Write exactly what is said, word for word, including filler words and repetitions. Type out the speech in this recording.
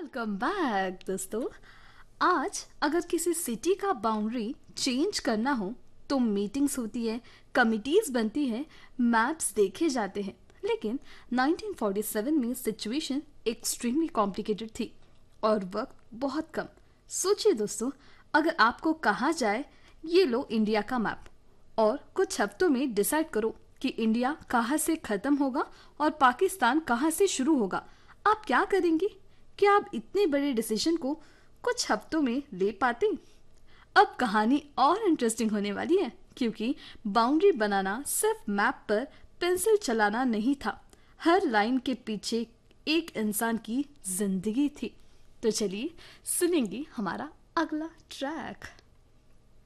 Welcome back दोस्तों। आज अगर किसी सिटी का बाउंड्री चेंज करना हो तो मीटिंग्स होती है, कमिटीज बनती है, मैप्स देखे जाते हैं। लेकिन नाइनटीन फोर्टी सेवन में सिचुएशन एक्सट्रीमली कॉम्प्लिकेटेड थी और वक्त बहुत कम। सोचिए दोस्तों, अगर आपको कहा जाए ये लो इंडिया का मैप और कुछ हफ्तों में डिसाइड करो कि इंडिया कहाँ से खत्म होगा और पाकिस्तान कहाँ से शुरू होगा, आप क्या करेंगी? क्या आप इतने बड़े डिसीजन को कुछ हफ्तों में ले पाते? अब कहानी और इंटरेस्टिंग होने वाली है, क्योंकि बाउंड्री बनाना सिर्फ मैप पर पेंसिल चलाना नहीं था। हर लाइन के पीछे एक इंसान की जिंदगी थी। तो चलिए सुनेंगे हमारा अगला ट्रैक।